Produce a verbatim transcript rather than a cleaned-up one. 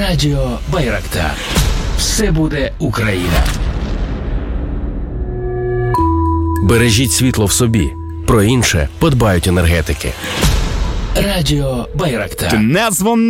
Радіо Байрактар. Все буде Україна. Бережіть світло в собі. Про інше подбають енергетики. Радіо Байрактар. Не дзвони.